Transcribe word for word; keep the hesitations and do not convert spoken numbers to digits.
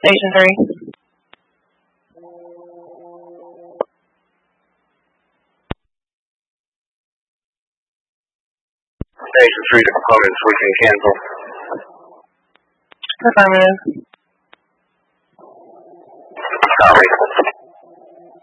Station three. Station three, the components we can cancel. Affirmative. Copy.